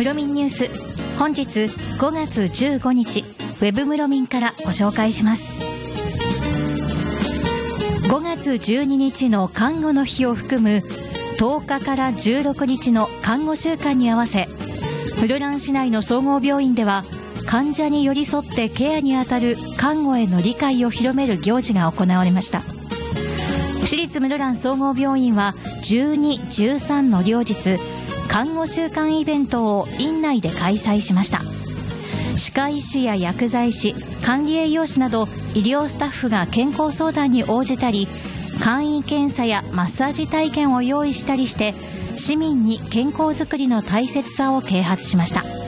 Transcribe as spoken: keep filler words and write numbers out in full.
室民ニュース、本日ごがつじゅうごにち、ウェブ室民からご紹介します。ごがつじゅうににちの看護の日を含むとおかからじゅうろくにちの看護週間に合わせ、室蘭市内の総合病院では患者に寄り添ってケアにあたる看護への理解を広める行事が行われました。市立室蘭総合病院はじゅうに、じゅうさんの両日、看護週間イベントを院内で開催しました。歯科医師や薬剤師、管理栄養士など医療スタッフが健康相談に応じたり、簡易検査やマッサージ体験を用意したりして、市民に健康づくりの大切さを啓発しました。